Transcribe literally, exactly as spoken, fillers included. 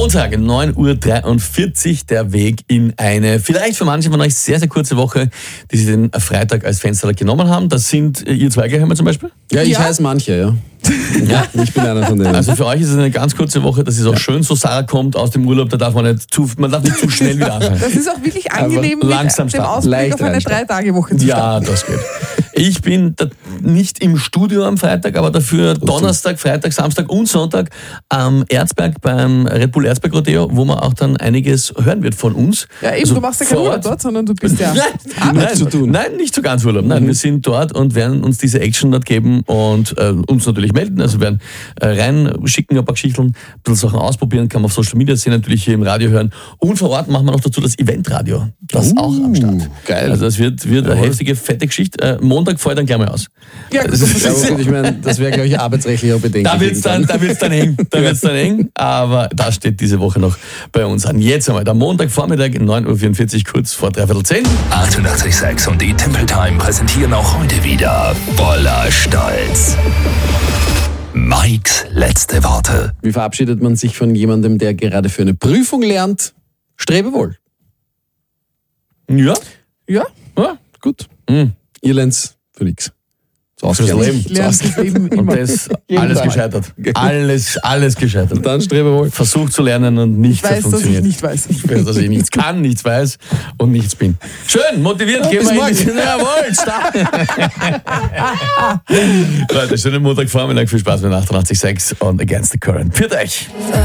Montag, neun Uhr dreiundvierzig, der Weg in eine, vielleicht für manche von euch sehr, sehr kurze Woche, die sie den Freitag als Fenster genommen haben. Das sind ihr zwei gleich einmal zum Beispiel? Ja, ich Ja. heiße manche, ja. Ja, ich bin einer von denen. Also für euch ist es eine ganz kurze Woche, das ist auch schön, so Sarah kommt aus dem Urlaub, da darf man nicht zu, man darf nicht zu schnell wieder anfangen. Das ist auch wirklich angenehm, Aber langsam mit dem starten. Ausblick Leicht auf eine reinstarten. Drei-Tage-Woche zu Ja, starten. das geht. Ich bin da nicht im Studio am Freitag, aber dafür Donnerstag, Freitag, Samstag und Sonntag am Erzberg beim Red Bull Erzberg Rodeo, wo man auch dann einiges hören wird von uns. Ja, eben, Also du machst ja keinen vor Urlaub Ort. dort, sondern du bist ja... Nein, nein, zu tun. nein, nicht so ganz Urlaub. Nein, wir sind dort und werden uns diese Action dort geben und äh, uns natürlich melden. Also werden äh, reinschicken ein paar Geschichten, ein bisschen Sachen ausprobieren, kann man auf Social Media sehen, natürlich hier im Radio hören. Und vor Ort machen wir noch dazu das Eventradio. Das ist Uh, auch am Start. geil. Also das wird, wird eine Jawohl. heftige, fette Geschichte. Äh, Montag fällt dann gleich mal aus. Ja, Das ist- Ja, aber gut, ich meine, das wäre, glaube ich, arbeitsrechtlich auch bedenklich. Da wird's dann, da wird's dann eng, da wird's dann eng, aber das steht diese Woche noch bei uns an. Jetzt einmal, der Montagvormittag, neun Uhr vierundvierzig, kurz vor dreiviertel zehn. achtundachtzig Komma sechs und die Temple Time präsentieren auch heute wieder voller Stolz Mikes letzte Worte. Wie verabschiedet man sich von jemandem, der gerade für eine Prüfung lernt? Strebe wohl. Ja, ja, ja. Gut. Mhm. Ihr lernt's für nichts. So Fürs Leben. ich lerne das Leben Und immer. das Jeden alles Tag. gescheitert. Alles, alles gescheitert. Dann strebe wohl. Versucht zu lernen und Ich nichts hat weiß, dass ich funktioniert. nicht weiß. Ich weiß, dass ich nichts kann, nichts weiß und nichts bin. Schön, motiviert, gehen bis wir in die... morgen. Jawohl, stark. Leute, schönen Montagvormittag, viel Spaß mit achtundachtzig Komma sechs und Against the Current. Für euch.